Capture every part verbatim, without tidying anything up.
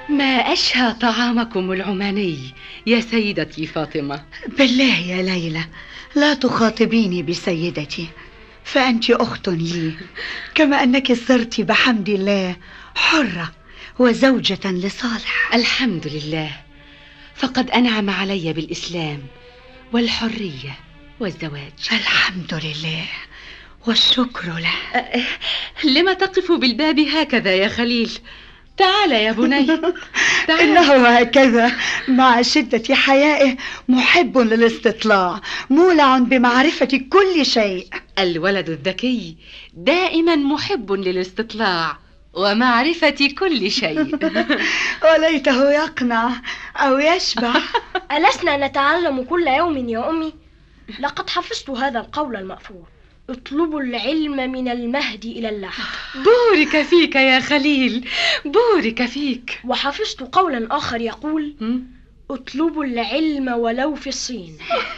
ما أشهى طعامكم العماني يا سيدتي فاطمة. بالله يا ليلى لا تخاطبيني بسيدتي، فأنت أخت لي، كما أنك صرت بحمد الله حرة وزوجة لصالح. الحمد لله، فقد أنعم علي بالإسلام والحرية والزواج. الحمد لله والشكر له. أه لما تقف بالباب هكذا يا خليل؟ تعال يا بني. تعال. إنه هكذا مع شدة حيائه محب للاستطلاع، مولع بمعرفة كل شيء. الولد الذكي دائما محب للاستطلاع ومعرفة كل شيء. وليته يقنع أو يشبع. ألسنا نتعلم كل يوم يا أمي؟ لقد حفظت هذا القول المأثور: اطلبوا العلم من المهد إلى اللحد. بورك فيك يا خليل، بورك فيك. وحفظت قولا آخر يقول: اطلبوا العلم ولو في الصين.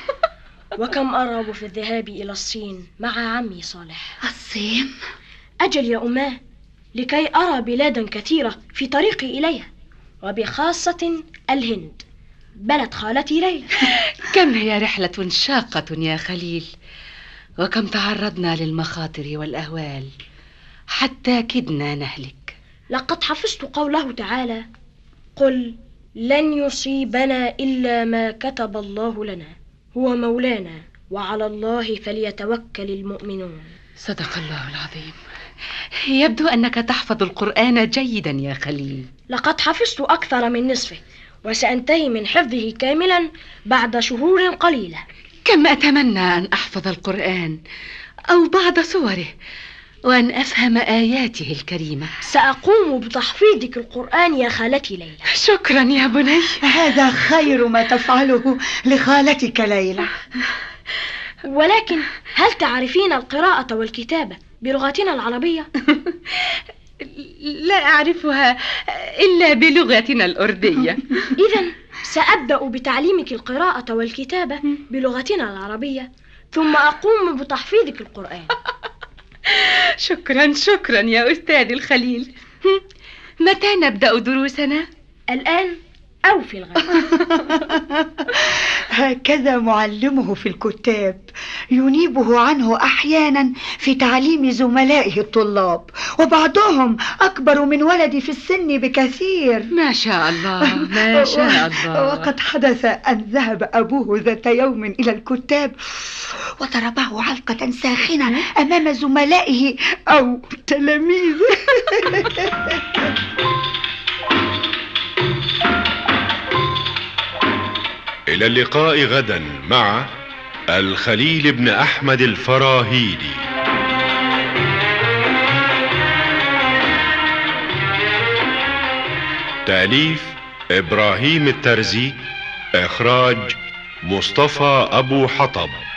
وكم أرغب في الذهاب إلى الصين مع عمي صالح. الصين؟ أجل يا أماه، لكي أرى بلادا كثيرة في طريقي إليها، وبخاصة الهند، بلد خالتي ليلى. كم هي رحلة شاقة يا خليل، وكم تعرضنا للمخاطر والأهوال حتى كدنا نهلك. لقد حفظت قوله تعالى: قل لن يصيبنا إلا ما كتب الله لنا هو مولانا وعلى الله فليتوكل المؤمنون. صدق الله العظيم. يبدو أنك تحفظ القرآن جيدا يا خليل. لقد حفظت أكثر من نصفه، وسأنتهي من حفظه كاملا بعد شهور قليلة. كم أتمنى أن أحفظ القرآن أو بعض سوره، وأن أفهم آياته الكريمة. سأقوم بتحفيظك القرآن يا خالتي ليلى. شكرا يا بني. هذا خير ما تفعله لخالتك ليلى. ولكن هل تعرفين القراءة والكتابة بلغتنا العربية؟ لا أعرفها إلا بلغتنا الأردية. إذن سأبدأ بتعليمك القراءة والكتابة بلغتنا العربية، ثم أقوم بتحفيظك القرآن. شكرا شكرا يا أستاذ الخليل. متى نبدأ دروسنا؟ الآن أو في الغد. هكذا معلمه في الكتاب، ينيبه عنه أحيانا في تعليم زملائه الطلاب، وبعضهم أكبر من ولدي في السن بكثير. ما شاء الله ما شاء الله. وقد حدث أن ذهب أبوه ذات يوم إلى الكتاب وضربه علقة ساخنة أمام زملائه أو تلاميذه. إلى اللقاء غدا مع الخليل بن أحمد الفراهيدي. تأليف إبراهيم الترزي، إخراج مصطفى أبو حطب.